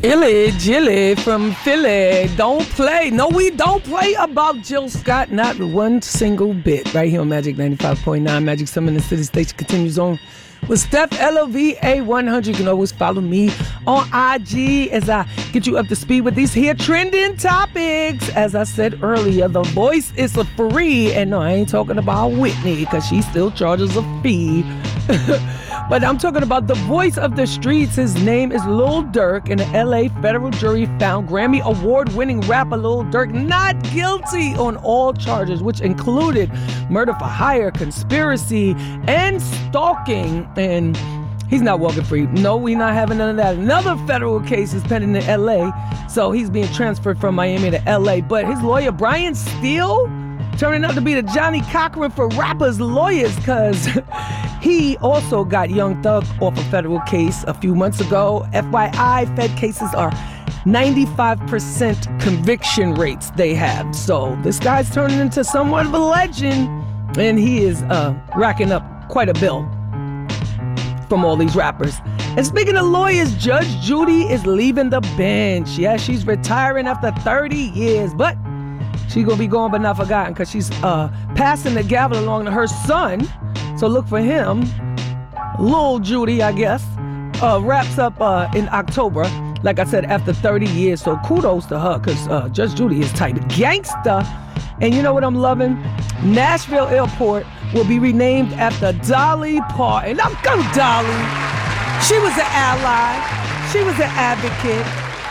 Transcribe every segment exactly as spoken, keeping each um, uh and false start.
Illy Jilly from Philly. Don't play. No, we don't play about Jill Scott. Not one single bit. Right here on Magic ninety-five point nine. Magic Summer in the City Station continues on with Steph L O V A one hundred. You can always follow me on I G as I get you up to speed with these here trending topics. As I said earlier, the voice is a free. And no, I ain't talking about Whitney because she still charges a fee. But I'm talking about the voice of the streets. His name is Lil Durk, and the L A federal jury found Grammy award-winning rapper Lil Durk not guilty on all charges, which included murder for hire, conspiracy, and stalking. And he's not walking free. No, we're not having none of that. Another federal case is pending in L A, so he's being transferred from Miami to L A. But his lawyer, Brian Steele, turning out to be the Johnny Cochran for rappers' lawyers, because he also got Young Thug off a federal case a few months ago. F Y I, Fed cases are ninety-five percent conviction rates they have. So this guy's turning into somewhat of a legend, and he is uh, racking up quite a bill from all these rappers. And speaking of lawyers, Judge Judy is leaving the bench. Yeah, she's retiring after thirty years, but she's gonna be gone but not forgotten because she's uh, passing the gavel along to her son. So look for him. Lil Judy, I guess, uh, wraps up uh, in October, like I said, after thirty years. So kudos to her, because uh, Judge Judy is type gangsta. And you know what I'm loving? Nashville Airport will be renamed after Dolly Parton. I'm go Dolly. She was an ally. She was an advocate.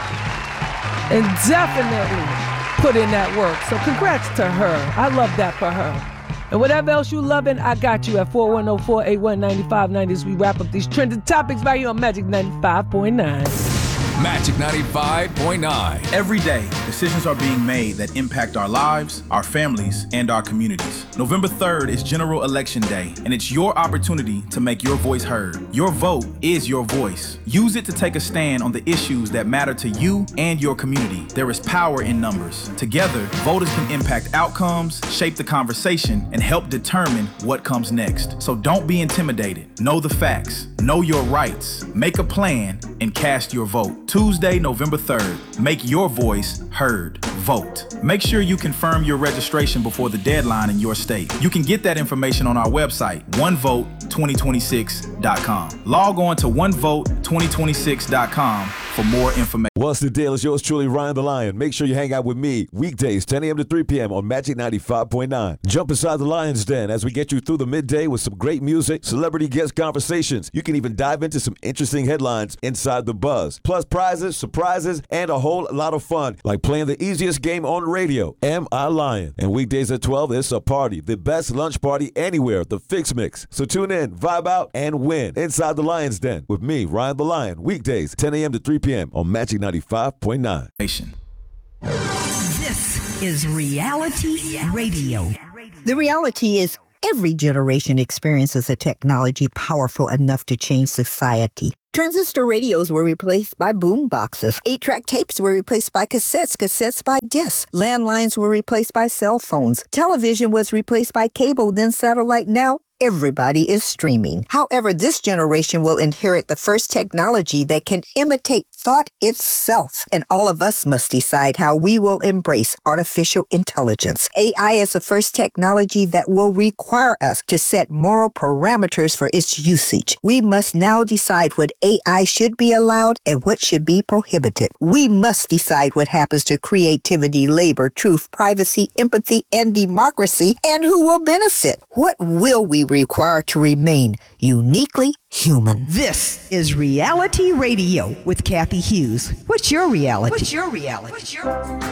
And definitely put in that work. So congrats to her. I love that for her. And whatever else you loving, I got you at four one zero, four eight one, nine five nine zero as we wrap up these trending topics right here on Magic ninety-five point nine. Magic ninety-five point nine. Every day, decisions are being made that impact our lives, our families, and our communities. November third is General Election Day, and it's your opportunity to make your voice heard. Your vote is your voice. Use it to take a stand on the issues that matter to you and your community. There is power in numbers. Together, voters can impact outcomes, shape the conversation, and help determine what comes next. So don't be intimidated. Know the facts. Know your rights. Make a plan and cast your vote. Tuesday, November third. Make your voice heard. Vote. Make sure you confirm your registration before the deadline in your state. You can get that information on our website, one vote twenty twenty-six dot com. Log on to one vote twenty twenty-six dot com for more information. What's the deal? It's yours truly, Ryan the Lion. Make sure you hang out with me weekdays, ten a.m. to three p.m. on Magic ninety-five point nine. Jump inside the Lion's Den as we get you through the midday with some great music, celebrity guest conversations. You can even dive into some interesting headlines inside the buzz. Plus prizes, surprises, and a whole lot of fun, like playing the easiest game on radio, Am I Lion? And weekdays at twelve, it's a party. The best lunch party anywhere, the Fix Mix. So tune in, vibe out, and win inside the Lion's Den with me, Ryan the Lion. Weekdays, ten a.m. to three p.m. on Magic ninety-five point nine. This is Reality Radio. The reality is every generation experiences a technology powerful enough to change society. Transistor radios were replaced by boom boxes. Eight-track tapes were replaced by cassettes, cassettes by discs. Landlines were replaced by cell phones. Television was replaced by cable, then satellite. Now everybody is streaming. However, this generation will inherit the first technology that can imitate thought itself. And all of us must decide how we will embrace artificial intelligence. A I is the first technology that will require us to set moral parameters for its usage. We must now decide what A I should be allowed and what should be prohibited. We must decide what happens to creativity, labor, truth, privacy, empathy, and democracy, and who will benefit. What will we require to remain uniquely human? This is Reality Radio with Kathy Hughes. What's your reality? What's your reality? What's your